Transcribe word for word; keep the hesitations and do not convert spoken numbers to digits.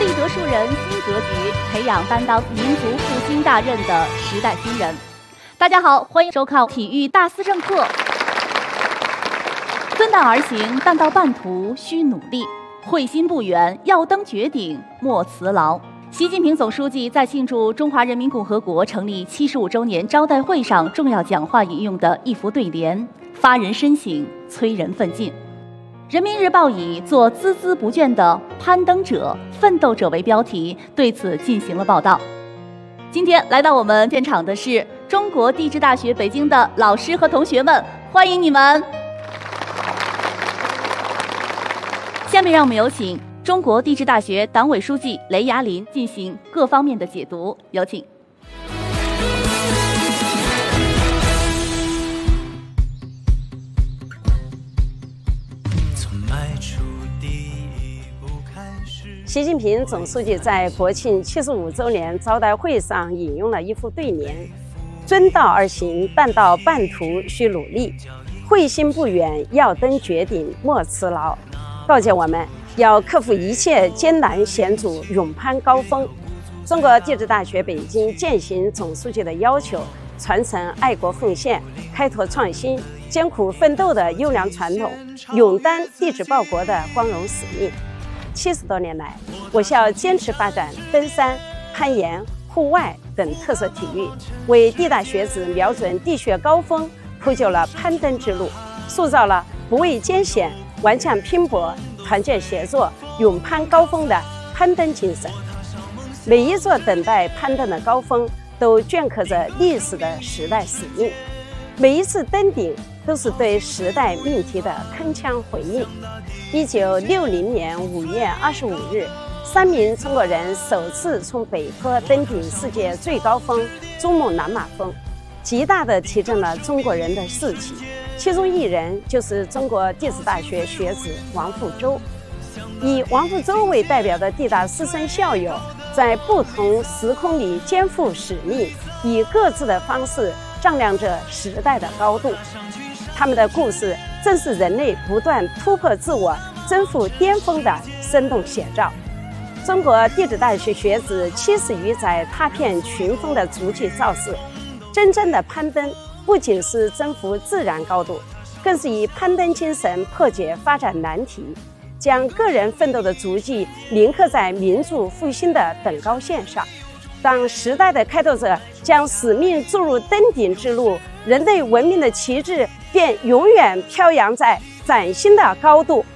立德树人新格局，培养担当民族复兴大任的时代新人。大家好，欢迎收看体育大思政课。遵道而行，但到半途须努力；会心不远，要登绝顶莫辞劳。习近平总书记在庆祝中华人民共和国成立七十五周年招待会上重要讲话引用的一副对联，发人深省，催人奋进。人民日报以做孜孜不倦的攀登者、奋斗者为标题，对此进行了报道。今天来到我们现场的是中国地质大学北京的老师和同学们，欢迎你们。下面让我们有请中国地质大学党委书记雷雅林进行各方面的解读，有请。 习近平总书记在国庆七十五周年招待会上引用了一副对联：遵道而行，但到半途须努力；会心不远，要登绝顶莫辞劳。告诫我们要克服一切艰难险阻，勇攀高峰。中国地质大学北京践行总书记的要求，传承爱国奉献、开拓创新、艰苦奋斗的优良传统，勇担地质报国的光荣使命。七十多年来，我校坚持发展登山、攀岩、户外等特色体育，为地大学子瞄准地穴高峰铺就了攀登之路，塑造了不畏艰险、顽强拼搏、团结协作、勇攀高峰的攀登精神。每一座等待攀登的高峰都镌刻着历史的时代使命，每一次登顶都是对时代命题的铿锵回应。一九六零年五月二十五日，三名中国人首次从北坡登顶世界最高峰珠穆朗玛峰，极大地提振了中国人的士气。其中一人就是中国地质大学学子王富洲。以王富洲为代表的地大师生校友，在不同时空里肩负使命，以各自的方式丈量着时代的高度。他们的故事正是人类不断突破自我、征服巅峰的生动写照。中国地质大学学子七十余载踏遍群峰的足迹昭示，真正的攀登不仅是征服自然高度，更是以攀登精神破解发展难题，将个人奋斗的足迹铭刻在民族复兴的等高线上。当时代的开拓者将使命注入登顶之路，人类文明的旗帜便永远飘扬在崭新的高度。